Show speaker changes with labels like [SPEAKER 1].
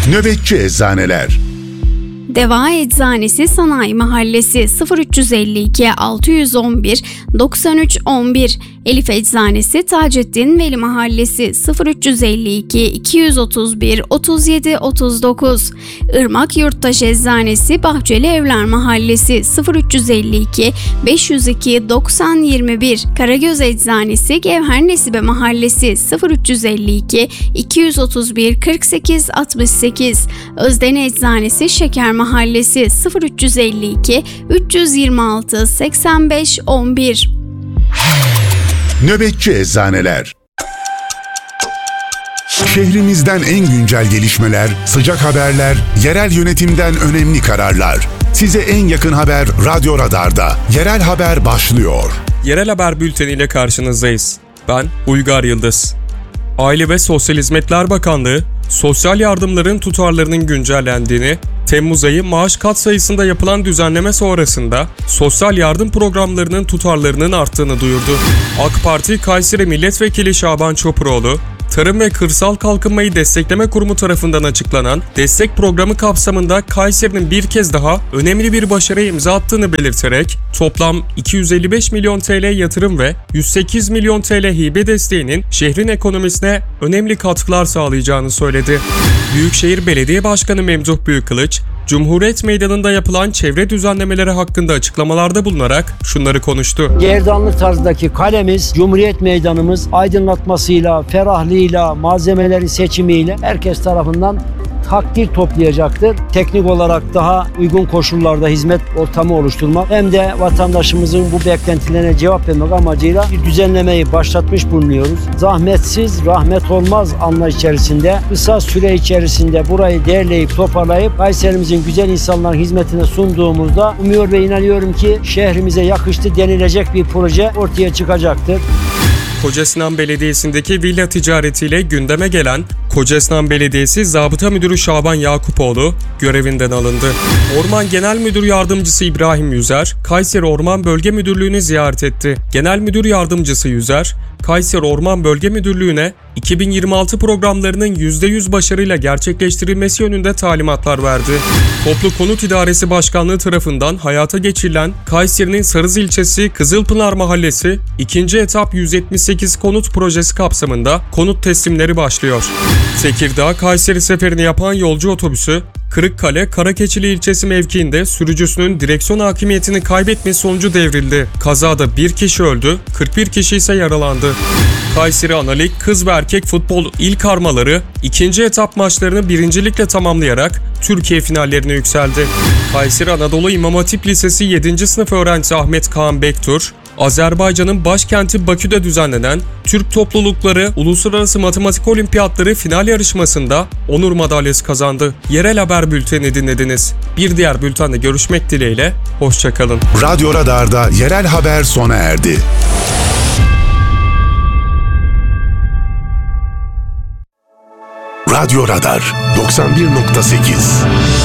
[SPEAKER 1] Nöbetçi Eczaneler.
[SPEAKER 2] Deva Eczanesi Sanayi Mahallesi 0352 611 93 11. Elif Eczanesi Taceddin Veli Mahallesi 0352 231 37 39. Irmak Yurttaş Eczanesi Bahçeli Evler Mahallesi 0352 502 90 21. Karagöz Eczanesi Gevher Nesibe Mahallesi 0352 231 48 68. Özden Eczanesi Şeker Mahallesi 0352 326 85 11.
[SPEAKER 1] Nöbetçi Eczaneler. Şehrimizden en güncel gelişmeler, sıcak haberler, yerel yönetimden önemli kararlar. Size en yakın haber Radyo Radar'da. Yerel haber başlıyor.
[SPEAKER 3] Yerel haber bülteniyle karşınızdayız. Ben Uygar Yıldız. Aile ve Sosyal Hizmetler Bakanlığı, sosyal yardımların tutarlarının güncellendiğini, Temmuz ayı maaş katsayısında yapılan düzenleme sonrasında sosyal yardım programlarının tutarlarının arttığını duyurdu. AK Parti Kayseri Milletvekili Şaban Çopuroğlu, Tarım ve Kırsal Kalkınmayı Destekleme Kurumu tarafından açıklanan destek programı kapsamında Kayseri'nin bir kez daha önemli bir başarıya imza attığını belirterek toplam 255 milyon TL yatırım ve 108 milyon TL hibe desteğinin şehrin ekonomisine önemli katkılar sağlayacağını söyledi. Büyükşehir Belediye Başkanı Memduh Büyükkılıç, Cumhuriyet Meydanı'nda yapılan çevre düzenlemeleri hakkında açıklamalarda bulunarak şunları konuştu.
[SPEAKER 4] Gerdanlık tarzdaki kalemiz, Cumhuriyet Meydanımız aydınlatmasıyla, ferahlığıyla, malzemelerin seçimiyle herkes tarafından takdir toplayacaktır. Teknik olarak daha uygun koşullarda hizmet ortamı oluşturmak hem de vatandaşımızın bu beklentilerine cevap vermek amacıyla bir düzenlemeyi başlatmış bulunuyoruz. Zahmetsiz rahmet olmaz anlayış içerisinde kısa süre içerisinde burayı derleyip toparlayıp Kayserimizin güzel insanların hizmetine sunduğumuzda umuyor ve inanıyorum ki şehrimize yakıştı denilecek bir proje ortaya çıkacaktır.
[SPEAKER 3] Kocasinan Belediyesi'ndeki villa ticaretiyle gündeme gelen Kocasinan Belediyesi Zabıta Müdürü Şaban Yakupoğlu görevinden alındı. Orman Genel Müdür Yardımcısı İbrahim Yüzer, Kayseri Orman Bölge Müdürlüğü'nü ziyaret etti. Genel Müdür Yardımcısı Yüzer, Kayseri Orman Bölge Müdürlüğü'ne 2026 programlarının %100 başarıyla gerçekleştirilmesi yönünde talimatlar verdi. Toplu Konut İdaresi Başkanlığı tarafından hayata geçirilen Kayseri'nin Sarız ilçesi Kızılpınar Mahallesi 2. etap 178 konut projesi kapsamında konut teslimleri başlıyor. Tekirdağ Kayseri seferini yapan yolcu otobüsü Kırıkkale Karakeçili ilçesi mevkiinde sürücüsünün direksiyon hakimiyetini kaybetmesi sonucu devrildi. Kazada bir kişi öldü, 41 kişi ise yaralandı. Kayseri Analig Kız ve Erkek Futbol İl Karmaları 2. etap maçlarını birincilikle tamamlayarak Türkiye finallerine yükseldi. Kayseri Anadolu İmam Hatip Lisesi 7. sınıf öğrencisi Ahmet Kaan Bektur, Azerbaycan'ın başkenti Bakü'de düzenlenen Türk Toplulukları Uluslararası Matematik Olimpiyatları final yarışmasında onur madalyası kazandı. Yerel haber bülteni dinlediniz. Bir diğer bültende görüşmek dileğiyle, hoşçakalın.
[SPEAKER 1] Radyo Radar'da yerel haber sona erdi. Radyo Radar 91.8